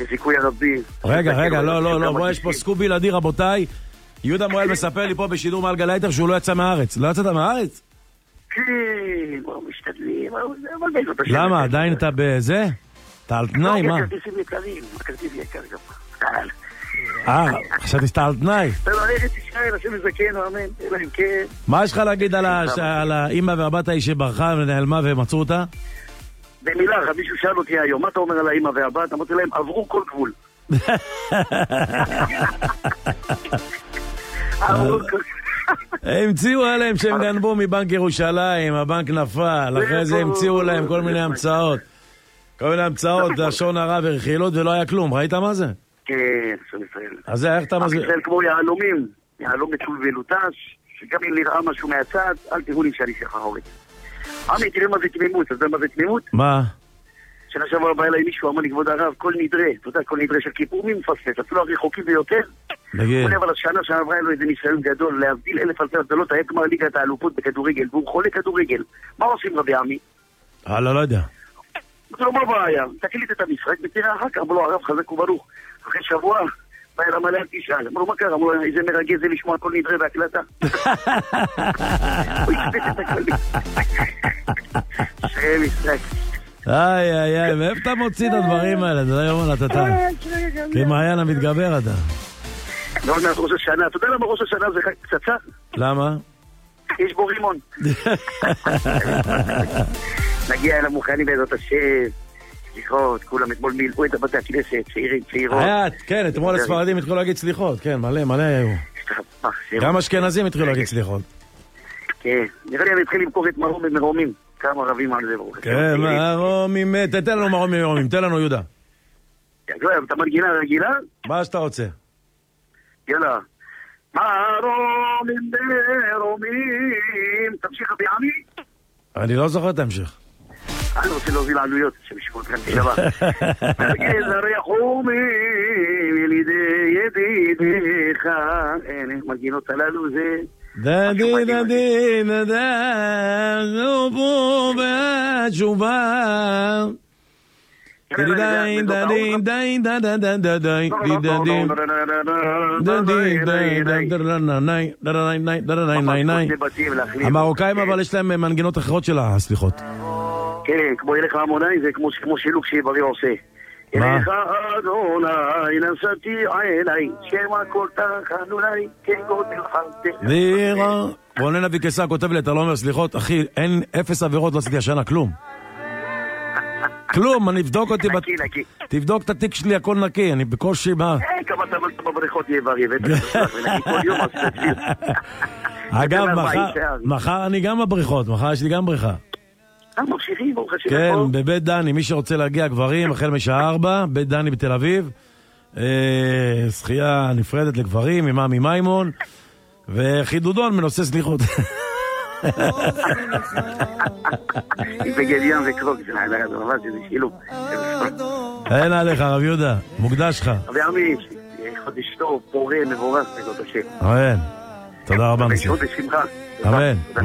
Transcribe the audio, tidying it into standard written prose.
לזיכוי הרבי. רגע, לא, בוא, יש פה סקופ בלעדי, רבותיי. יהודה מועל מספר לי פה בשידור מעל גלי היתר שהוא לא יצא מהארץ. לא יצאת מהארץ? כן, בואו משתדלים, אבל בעזרת השם. למה? עדיין אתה בזה? אתה על תנאי, מה? הכרטיסים יקרים, הכרטיס יקר גם. חשבתי שאתה על תנאי. אתה לא ארץ ישראל, השם יזכנו, אמן, אלא אם כן. מה יש לך להגיד על האמא והבת ההיא שברחה ונעלמה ומצאו אותה? במילה, מישהו שאל אותי היום, מה אתה אומר על האמא והבת? אמרתי להם, עברו כל גבול. המציאו עליהם שהם גנבו מבנק ירושלים, הבנק נפל, אחרי זה המציאו להם כל מיני המצאות. כל מיני המצאות, לשון הרע ורכילות ולא היה כלום, ראית מה זה? כן, שם ישראל. אז זה, איך אתה מסביר? ישראל כמו יהלומים, יהלום מצול ולוטש, שגם אם נראה משהו מהצד, אל תראו לי שאני שחרורית. עמי, תראה מה זה תמימות, אתה יודע מה זה תמימות? מה? שנה שעברה בא אליי מישהו, אמר לי, כבוד הרב, כל נדרה, אתה יודע, כל נדרה של כיפור, מי מפספס? אפילו הרחוקים ביותר. נגיד. אבל השנה שעברה אלו איזה ניסיון גדול, להבדיל 1000 אלפי הבדלות, היה גמר ליגת האלופות בכדורגל, והוא חולה כדורגל. מה עושים רבי עמי? לא יודע. אמרתי לו, מה בעיה? תקליט את המשחק, ותראה אחר כך, אמר לו, הרב חזק וברוך. אחרי שבוע, בא אל המלא תשאל. אמר לו, מה קרה? אמר לו, איזה מרגש זה לשמוע כל נדרה בהקלטה. הוא הקפץ את הקלטה. שם משחק. איי, מאיפה אתה מוציא את הדברים האלה? אתה יודע מה אתה כמעיין המתגבר אתה. לא מעט ראש השנה, אתה יודע למה ראש השנה זה פצצה? למה? יש בו רימון. נגיע אל המוכנים בעזרת השם, סליחות, כולם אתמול מילאו את בתי הכנסת, צעירים, צעירות. כן, אתמול הספרדים התחילו להגיד סליחות, כן, מלא היו. גם אשכנזים התחילו להגיד סליחות. כן, נראה לי אני התחיל למכור את מרום ומרומים. כמה רבים על זה ברוך. כן, מרומים, תן לנו מרומים ומרומים, תן לנו יהודה. אתה מנגינה רגילה? מה שאתה רוצה. יאללה. מרומים ומרומים, תמשיך רבי עמי? אני לא זוכר את ההמשך. אני רוצה להוביל עלויות שמשפחות כאן בשבוע. מרגז הרחומים ילידי ידידיך. הנה, מנגינות הללו זה... דדי זובו והתשובה המרוקאים אבל יש להם מנגינות אחרות של הסליחות. כן, כמו ילך המוני זה כמו שילוק שיברי עושה. ילך אדוני נשאתי עיני שמה כל תחנוני כגודל חלטי. רונן אביקסה כותב לי, אתה לא אומר סליחות, אחי, אין 0 עבירות, לא עשיתי השנה, כלום. כלום, אני אבדוק אותי, תבדוק את התיק שלי, הכל נקי, אני בקושי מה... כמה אתה בבריכות יהיה בריא, ונקי כל יום, אז תצביל. אגב, מחר אני גם בבריכות, מחר יש לי גם בריכה. ממשיכים, ברוך השם. כן, בבית דני, מי שרוצה להגיע גברים, החל משעה 4, בית דני בתל אביב, שחייה נפרדת לגברים, עם עמי מימון, וחידודון מנושא סליחות. בגד ים וקרוק, זה ממש איזה שילוב. אין עליך, רב יהודה, מוקדש לך. רבי עמי, חודש טוב, פורה, מבורס, בעזרת השם. אמן. תודה רבה. חודש שמחה. אמן.